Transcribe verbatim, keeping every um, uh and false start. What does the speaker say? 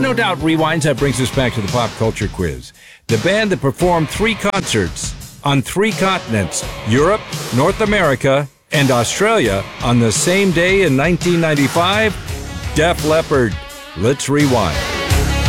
No doubt rewinds. That brings us back to the pop culture quiz. The band that performed three concerts on three continents, Europe, North America, and Australia, on the same day in nineteen ninety-five, Def Leppard. Let's rewind.